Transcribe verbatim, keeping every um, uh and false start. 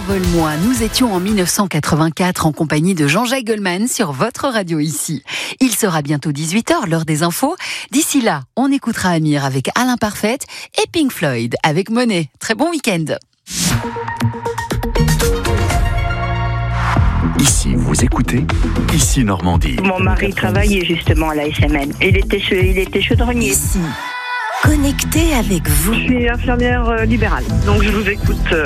Envole-moi, nous étions en dix-neuf cent quatre-vingt-quatre en compagnie de Jean-Jacques Goldman sur votre radio ici. Il sera bientôt dix-huit heures, l'heure des infos. D'ici là, on écoutera Amir avec Alain Parfaite et Pink Floyd avec Monet. Très bon week-end. Ici, vous écoutez Ici Normandie. Mon mari travaillait justement à la S M N. Il était, il était chaudronnier. Ici, connecté avec vous. Je suis infirmière euh, libérale, donc je vous écoute euh,